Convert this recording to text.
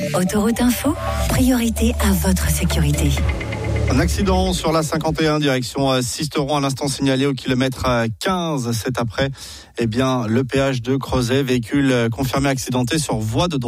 Autoroute Info, priorité à votre sécurité. Un accident sur la 51 direction Sisteron à l'instant signalé au kilomètre 15. C'est après le péage de Crozet. Véhicule confirmé accidenté sur voie de droite.